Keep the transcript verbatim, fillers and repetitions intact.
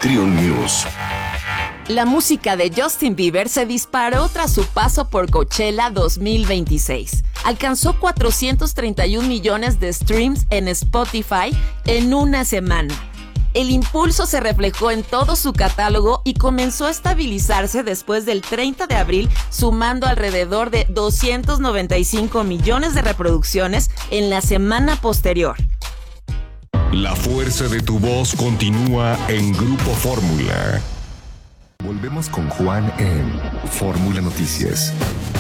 Triun News. La música de Justin Bieber se disparó tras su paso por Coachella dos mil veintiséis. Alcanzó cuatrocientos treinta y un millones de streams en Spotify en una semana. El impulso se reflejó en todo su catálogo y comenzó a estabilizarse después del treinta de abril, sumando alrededor de doscientos noventa y cinco millones de reproducciones en la semana posterior. La fuerza de tu voz continúa en Grupo Fórmula. Volvemos con Juan en Fórmula Noticias.